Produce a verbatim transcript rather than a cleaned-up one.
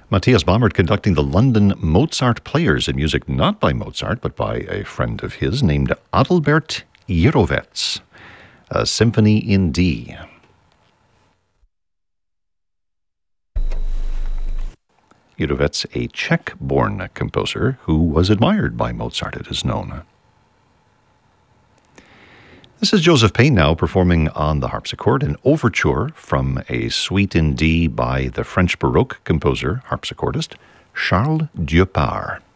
Matthias Baumert conducting the London Mozart Players in music not by Mozart, but by a friend of his named Adalbert Jirovec, a symphony in D. Jirovec, a Czech-born composer who was admired by Mozart, it is known. This is Joseph Payne now performing on the harpsichord an overture from a suite in D by the French Baroque composer, harpsichordist, Charles Dieupart.